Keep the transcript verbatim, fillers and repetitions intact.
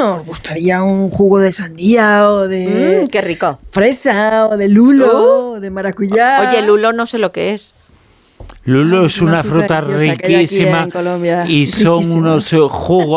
¿os gustaría un jugo de sandía o de Mm, qué rico. fresa o de lulo Uh. o de maracuyá? Oye, lulo no sé lo que es. Lulo Ah, es una fruta deliciosa que hay aquí riquísima en Colombia. y son Riquísima. unos eh, jugos